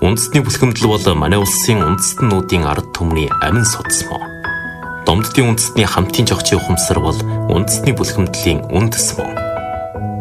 Үндэсний бүлхэмдэл бол манай улсын үндэстнүүдийн ард түмний амин судас мөн. Домддын үндэстний хамтын жогчийн ухамсар бол үндэсний бүлхэмдлийн үндэс мөн.